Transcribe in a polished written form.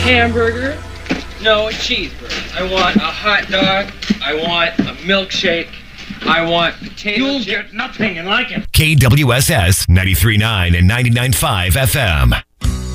hamburger. No, a cheeseburger. I want a hot dog. I want a milkshake. I want potato You'll chips. get nothing like it. KWSS 93.9 and 99.5 FM.